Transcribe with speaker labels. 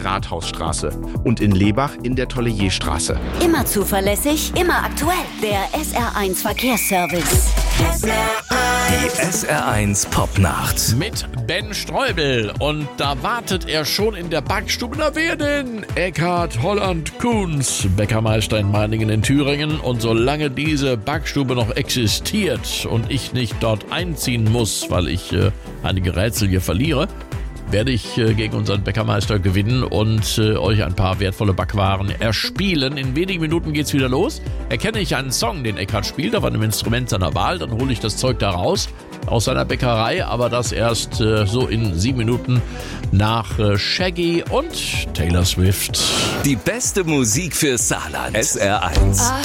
Speaker 1: Rathausstraße und in Lebach in der Tolleyerstraße.
Speaker 2: Immer zuverlässig, immer aktuell. Der SR1 Verkehrsservice.
Speaker 3: Die SR1 Popnacht.
Speaker 4: Mit Ben Streubel. Und da wartet er schon in der Backstube. Na, wer denn? Eckhard Holland Kuhns, Bäckermeister in Meiningen in Thüringen. Und solange diese Backstube noch existiert und ich nicht dort einziehen muss, weil ich einige Rätsel hier verliere, werde ich gegen unseren Bäckermeister gewinnen und euch ein paar wertvolle Backwaren erspielen. In wenigen Minuten geht's wieder los. Erkenne ich einen Song, den Eckhard spielt, auf einem Instrument seiner Wahl, dann hole ich das Zeug da raus aus seiner Bäckerei, aber das erst so in 7 Minuten nach Shaggy und Taylor Swift.
Speaker 3: Die beste Musik für Saarland. SR1.